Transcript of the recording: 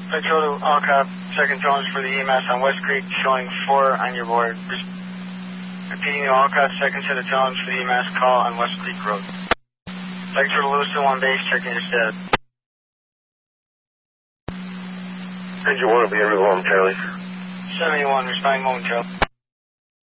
Control to Alcott, second tones for the EMS on West Creek, showing 4 on your board. Repeating to Alcott, second set of tones for the EMS call on West Creek Road. Sector to Lewiston, 1 base, checking your status. Ranger 1 will be everyone, Charlie. 71, responding momentarily.